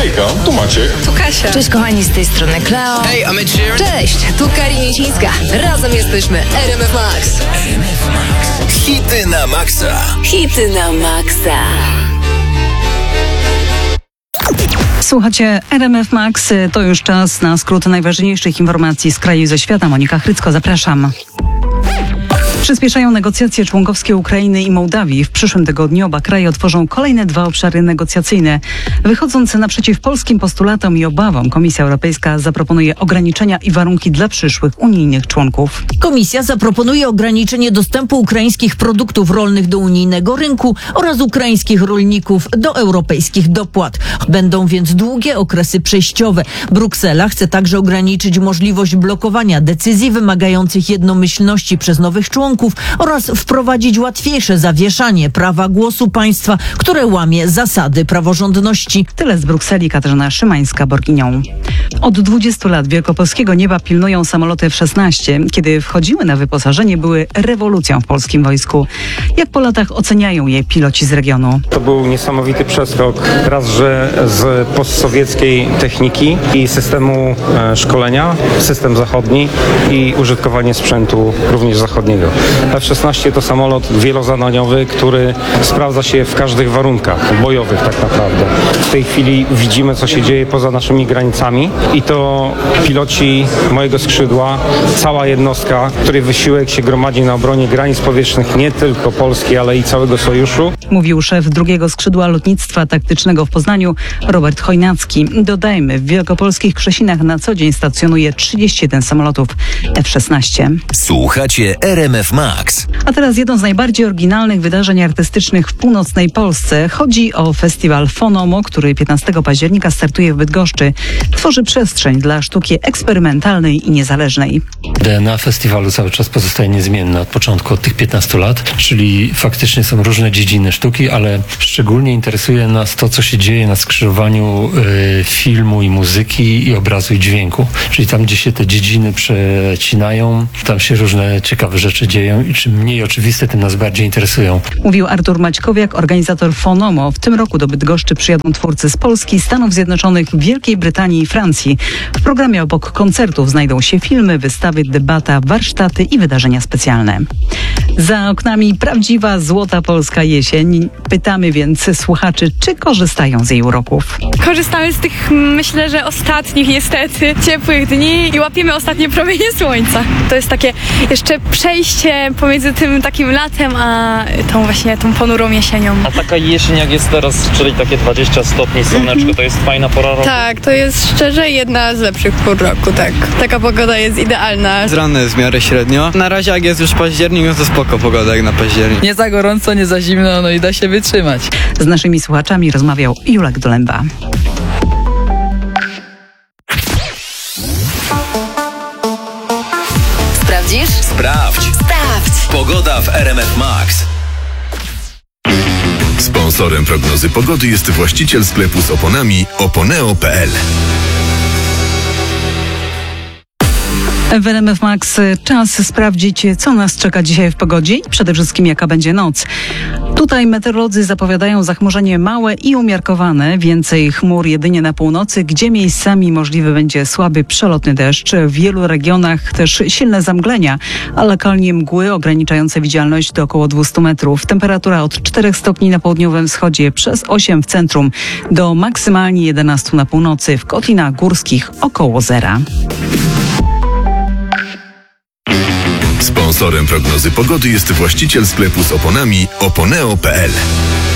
Hejka, tu Maciek. Tu Kasia. Cześć kochani, z tej strony Kleo. Hey, I'm Ed Sheeran. Cześć, tu Karina Jasińska. Razem jesteśmy RMF Max. Hity na maksa. Hity na maksa. Słuchacie RMF Max, to już czas na skrót najważniejszych informacji z kraju i ze świata. Monika Chrycko, zapraszam. Przyspieszają negocjacje członkowskie Ukrainy i Mołdawii. W przyszłym tygodniu oba kraje otworzą kolejne 2 obszary negocjacyjne. Wychodząc naprzeciw polskim postulatom i obawom, Komisja Europejska zaproponuje ograniczenia i warunki dla przyszłych unijnych członków. Komisja zaproponuje ograniczenie dostępu ukraińskich produktów rolnych do unijnego rynku oraz ukraińskich rolników do europejskich dopłat. Będą więc długie okresy przejściowe. Bruksela chce także ograniczyć możliwość blokowania decyzji wymagających jednomyślności przez nowych członków oraz wprowadzić łatwiejsze zawieszanie prawa głosu państwa, które łamie zasady praworządności. Tyle z Brukseli. Katarzyna Szymańska-Borginią. Od 20 lat wielkopolskiego nieba pilnują samoloty F-16. Kiedy wchodziły na wyposażenie, były rewolucją w polskim wojsku. Jak po latach oceniają je piloci z regionu? To był niesamowity przeskok, raz, że z postsowieckiej techniki i systemu szkolenia, system zachodni i użytkowanie sprzętu również zachodniego. F-16 to samolot wielozadaniowy, który sprawdza się w każdych warunkach bojowych tak naprawdę. W tej chwili widzimy, co się dzieje poza naszymi granicami i to piloci mojego skrzydła, cała jednostka, której wysiłek się gromadzi na obronie granic powietrznych nie tylko Polski, ale i całego Sojuszu. Mówił szef drugiego skrzydła lotnictwa taktycznego w Poznaniu, Robert Chojnacki. Dodajmy, w wielkopolskich Krzesinach na co dzień stacjonuje 31 samolotów F-16. Słuchacie RMF Max. A teraz jedno z najbardziej oryginalnych wydarzeń artystycznych w północnej Polsce. Chodzi o festiwal Fonomo, który 15 października startuje w Bydgoszczy. Tworzy przestrzeń dla sztuki eksperymentalnej i niezależnej. DNA festiwalu cały czas pozostaje niezmienna od początku, od tych 15 lat, czyli faktycznie są różne dziedziny sztuki, ale szczególnie interesuje nas to, co się dzieje na skrzyżowaniu filmu i muzyki i obrazu i dźwięku. Czyli tam, gdzie się te dziedziny przecinają, tam się różne ciekawe rzeczy dzieją i czym mniej oczywiste, tym nas bardziej interesują. Mówił Artur Maćkowiak, organizator Fonomo. W tym roku do Bydgoszczy przyjadą twórcy z Polski, Stanów Zjednoczonych, Wielkiej Brytanii i Francji. W programie obok koncertów znajdą się filmy, wystawy, debata, warsztaty i wydarzenia specjalne. Za oknami prawdziwa złota polska jesień. Pytamy więc słuchaczy, czy korzystają z jej uroków. Korzystamy z tych, myślę, że ostatnich niestety ciepłych dni i łapiemy ostatnie promienie słońca. To jest takie jeszcze przejście pomiędzy tym takim latem, a tą ponurą jesienią. A taka jesień jak jest teraz, czyli takie 20 stopni, słoneczko, to jest fajna pora roku? Tak, to jest szczerze jedna z lepszych pór roku, tak. Taka pogoda jest idealna. Z rana jest w miarę średnio. Na razie jak jest już październik, no to spoko pogoda jak na październik. Nie za gorąco, nie za zimno, no i da się wytrzymać. Z naszymi słuchaczami rozmawiał Julek Dolemba. Sprawdzisz? Sprawdź. Pogoda w RMF Max. Sponsorem prognozy pogody jest właściciel sklepu z oponami oponeo.pl. W RMF Max czas sprawdzić, co nas czeka dzisiaj w pogodzie i przede wszystkim jaka będzie noc. Tutaj meteorolodzy zapowiadają zachmurzenie małe i umiarkowane. Więcej chmur jedynie na północy, gdzie miejscami możliwy będzie słaby przelotny deszcz. W wielu regionach też silne zamglenia, a lokalnie mgły ograniczające widzialność do około 200 metrów. Temperatura od 4 stopni na południowym wschodzie, przez 8 w centrum, do maksymalnie 11 na północy. W kotlinach górskich około 0. Sponsorem prognozy pogody jest właściciel sklepu z oponami oponeo.pl.